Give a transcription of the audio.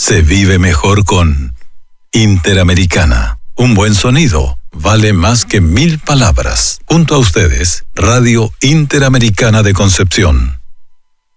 Se vive mejor con Interamericana. Un buen sonido vale más que 1000 palabras. Junto a ustedes, Radio Interamericana de Concepción.